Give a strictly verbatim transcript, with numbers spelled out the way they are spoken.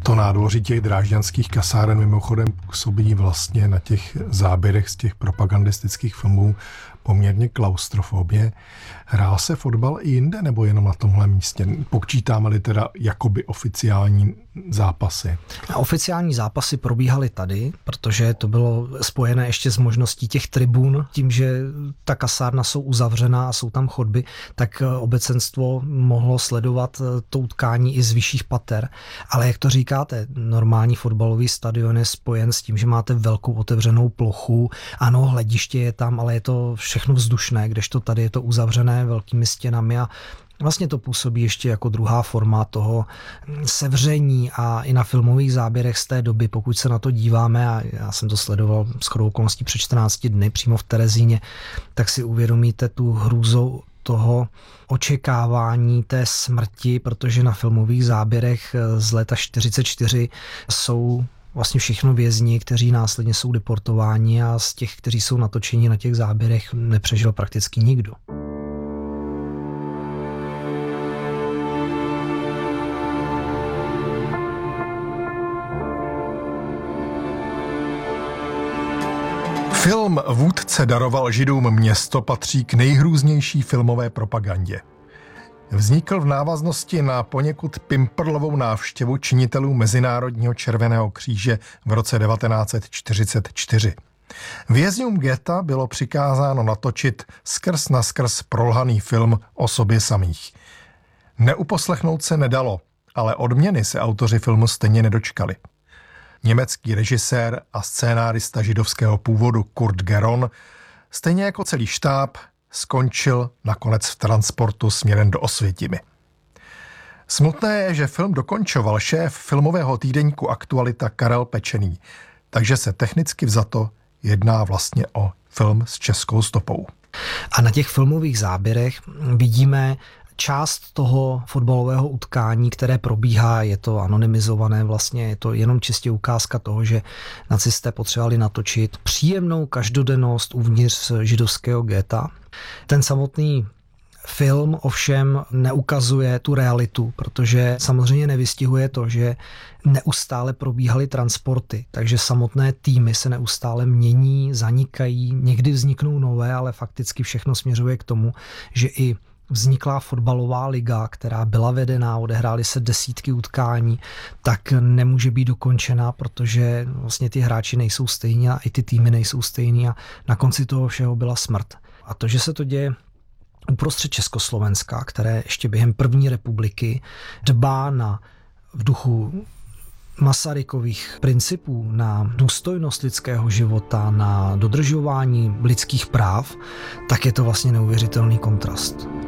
To nádvoří těch drážďanských kasáren mimochodem působí vlastně na těch záběrech z těch propagandistických filmů poměrně klaustrofobně. Hrál se fotbal i jinde, nebo jenom na tomhle místě? Počítáme-li teda jakoby oficiální zápasy? A oficiální zápasy probíhaly tady, protože to bylo spojené ještě s možností těch tribun. Tím, že ta kasárna jsou uzavřená a jsou tam chodby, tak obecenstvo mohlo sledovat to utkání i z vyšších pater. Ale jak to říkáte, normální fotbalový stadion je spojen s tím, že máte velkou otevřenou plochu. Ano, hlediště je tam, ale je to všechno vzdušné, kdežto tady je to uzavřené velkými stěnami a vlastně to působí ještě jako druhá forma toho sevření a i na filmových záběrech z té doby, pokud se na to díváme, a já jsem to sledoval shodou okolností před čtrnácti dny přímo v Terezíně, tak si uvědomíte tu hrůzou toho očekávání té smrti, protože na filmových záběrech z léta čtyřicet čtyři jsou vlastně všechno vězni, kteří následně jsou deportováni a z těch, kteří jsou natočeni na těch záběrech, nepřežil prakticky nikdo. Film Vůdce daroval Židům město patří k nejhrůznější filmové propagandě. Vznikl v návaznosti na poněkud pimprlovou návštěvu činitelů Mezinárodního červeného kříže v roce devatenáct set čtyřicet čtyři. Vězňům geta bylo přikázáno natočit skrz naskrz prolhaný film o sobě samých. Neuposlechnout se nedalo, ale odměny se autoři filmu stejně nedočkali. Německý režisér a scénárista židovského původu Kurt Geron, stejně jako celý štáb, skončil nakonec v transportu směrem do Osvětimi. Smutné je, že film dokončoval šéf filmového týdeníku Aktualita Karel Pečený, takže se technicky vzato jedná vlastně o film s českou stopou. A na těch filmových záběrech vidíme část toho fotbalového utkání, které probíhá, je to anonymizované vlastně, je to jenom čistě ukázka toho, že nacisté potřebovali natočit příjemnou každodennost uvnitř židovského geta. Ten samotný film ovšem neukazuje tu realitu, protože samozřejmě nevystihuje to, že neustále probíhaly transporty, takže samotné týmy se neustále mění, zanikají, někdy vzniknou nové, ale fakticky všechno směřuje k tomu, že i vzniklá fotbalová liga, která byla vedená, odehrály se desítky utkání, tak nemůže být dokončena, protože vlastně ty hráči nejsou stejní a i ty týmy nejsou stejný a na konci toho všeho byla smrt. A to, že se to děje uprostřed Československa, které ještě během první republiky dbá na v duchu Masarykových principů na důstojnost lidského života, na dodržování lidských práv, tak je to vlastně neuvěřitelný kontrast.